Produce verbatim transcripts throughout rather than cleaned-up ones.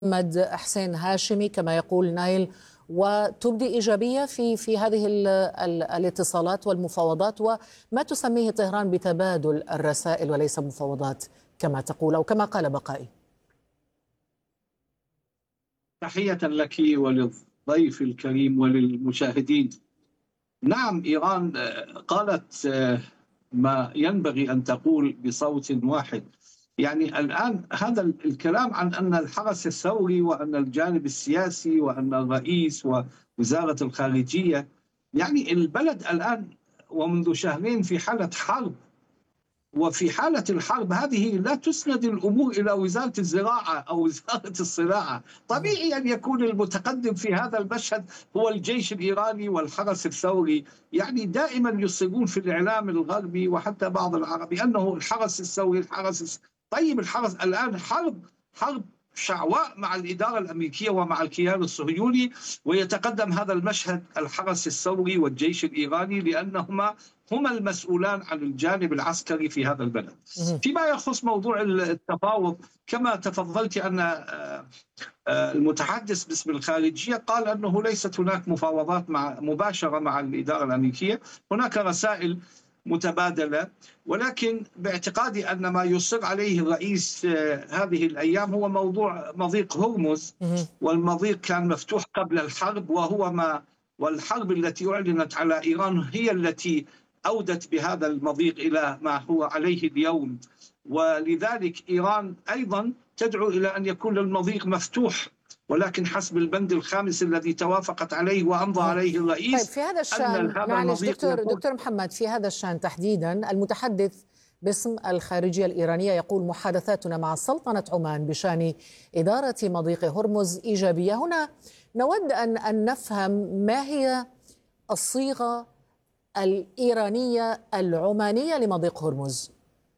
محمد حسين هاشمي كما يقول نايل، وتبدي إيجابية في في هذه ال ال الاتصالات والمفاوضات، وما تسميه طهران بتبادل الرسائل وليس مفاوضات كما تقول أو كما قال بقائي. تحية لك وللضيف الكريم وللمشاهدين. نعم، إيران قالت ما ينبغي أن تقول بصوت واحد. يعني الآن هذا الكلام عن أن الحرس الثوري وأن الجانب السياسي وأن الرئيس ووزارة الخارجية، يعني البلد الآن ومنذ شهرين في حالة حرب، وفي حالة الحرب هذه لا تسند الأمور إلى وزارة الزراعة أو وزارة الصناعة. طبيعي أن يكون المتقدم في هذا المشهد هو الجيش الإيراني والحرس الثوري. يعني دائما يصرون في الإعلام الغربي وحتى بعض العربي أنه الحرس الثوري الحرس الس... طيب الحرس الآن حرب حرب شعواء مع الإدارة الأمريكية ومع الكيان الصهيوني، ويتقدم هذا المشهد الحرس الثوري والجيش الإيراني لأنهما هما المسؤولان عن الجانب العسكري في هذا البلد. فيما يخص موضوع التفاوض، كما تفضلت أن المتحدث باسم الخارجية قال أنه ليست هناك مفاوضات مع مباشرة مع الإدارة الأمريكية، هناك رسائل متبادلة، ولكن باعتقادي أن ما يصر عليه الرئيس هذه الأيام هو موضوع مضيق هرمز، والمضيق كان مفتوح قبل الحرب، وهو ما والحرب التي أعلنت على إيران هي التي أودت بهذا المضيق إلى ما هو عليه اليوم. ولذلك إيران أيضا تدعو إلى أن يكون المضيق مفتوح، ولكن حسب البند الخامس الذي توافقت عليه وأمضى عليه الرئيس. طيب في هذا الشأن معلش دكتور دكتور محمد، في هذا الشأن تحديدا المتحدث باسم الخارجية الإيرانية يقول محادثاتنا مع سلطنة عمان بشأن إدارة مضيق هرمز إيجابية. هنا نود أن أن نفهم ما هي الصيغة الإيرانية العمانية لمضيق هرمز.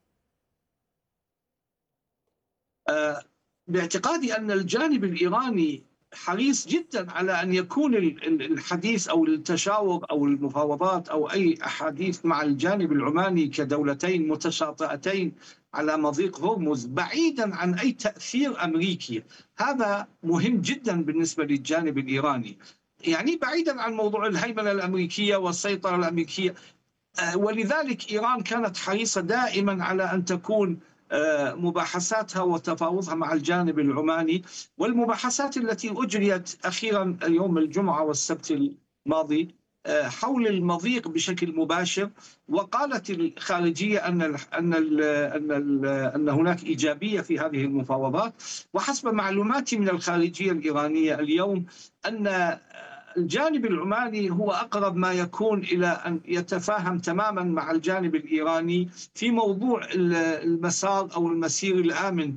أه باعتقادي أن الجانب الإيراني حريص جدا على أن يكون الحديث أو التشاور أو المفاوضات أو أي أحاديث مع الجانب العماني كدولتين متشاطئتين على مضيق هرمز بعيدا عن أي تأثير أمريكي. هذا مهم جدا بالنسبة للجانب الإيراني، يعني بعيدا عن موضوع الهيمنة الأمريكية والسيطرة الأمريكية. ولذلك إيران كانت حريصة دائما على أن تكون مباحثاتها وتفاوضها مع الجانب العماني، والمباحثات التي أجريت أخيرا يوم الجمعة والسبت الماضي حول المضيق بشكل مباشر. وقالت الخارجية أن ال أن ال أن ال أن هناك إيجابية في هذه المفاوضات. وحسب معلوماتي من الخارجية الإيرانية اليوم أن الجانب العماني هو أقرب ما يكون إلى أن يتفاهم تماما مع الجانب الإيراني في موضوع المسار أو المسير الآمن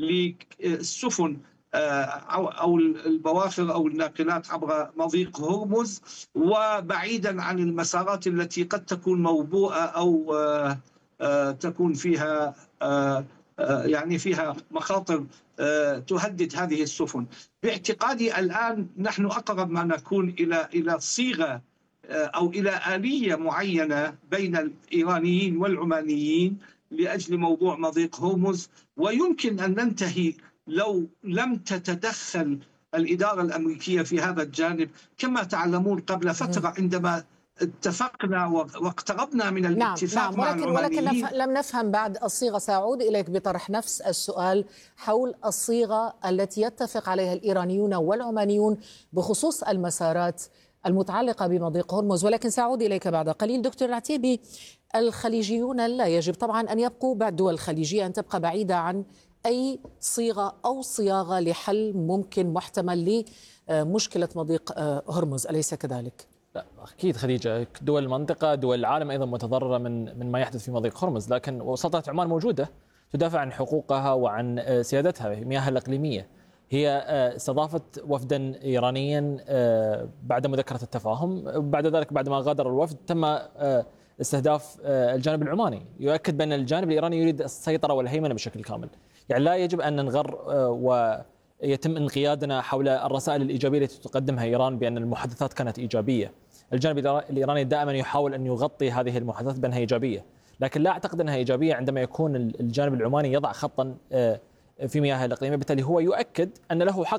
للسفن أو البواخر أو الناقلات عبر مضيق هرمز، وبعيدا عن المسارات التي قد تكون موبوءة أو تكون فيها يعني فيها مخاطر تهدد هذه السفن. باعتقادي الآن نحن أقرب ما نكون إلى إلى صيغة أو إلى آلية معينة بين الإيرانيين والعمانيين لأجل موضوع مضيق هرمز، ويمكن أن ننتهي لو لم تتدخل الإدارة الأمريكية في هذا الجانب. كما تعلمون قبل فترة عندما اتفقنا واقتربنا من الاتفاق نعم. مع ولكن العمانيين ولكن لم نفهم بعد الصيغة. سأعود إليك بطرح نفس السؤال حول الصيغة التي يتفق عليها الإيرانيون والعمانيون بخصوص المسارات المتعلقة بمضيق هرمز، ولكن سأعود إليك بعد قليل. دكتور العتيبي، الخليجيون لا يجب طبعا أن يبقوا بعد الدول الخليجية أن تبقى بعيدة عن أي صيغة أو صياغة لحل ممكن محتمل لمشكلة مضيق هرمز، أليس كذلك؟ لا أكيد خديجة، دول المنطقة دول العالم أيضا متضررة من من ما يحدث في مضيق هرمز، لكن سلطنة عمان موجودة تدافع عن حقوقها وعن سيادتها في مياهها الإقليمية. هي استضافت وفدا إيرانيا بعد مذكرة التفاهم، بعد ذلك بعد ما غادر الوفد تم استهداف الجانب العماني، يؤكد بأن الجانب الإيراني يريد السيطرة والهيمنة بشكل كامل. يعني لا يجب أن ننغر ويتم انقيادنا حول الرسائل الإيجابية التي تقدمها إيران بأن المحادثات كانت إيجابية. الجانب الإيراني دائما يحاول أن يغطي هذه المحادثات بأنها إيجابية، لكن لا أعتقد أنها إيجابية عندما يكون الجانب العماني يضع خطا في مياهه الإقليمية، بالتالي هو يؤكد أن له حق